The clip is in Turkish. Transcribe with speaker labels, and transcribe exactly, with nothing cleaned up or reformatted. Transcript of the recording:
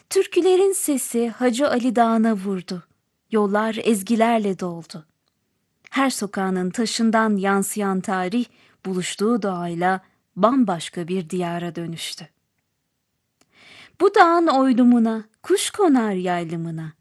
Speaker 1: Türkülerin sesi Hacı Ali Dağı'na vurdu. Yollar ezgilerle doldu. Her sokağının taşından yansıyan tarih, buluştuğu doğayla bambaşka bir diyara dönüştü. Bu dağın oylumuna, kuş konar yaylımına,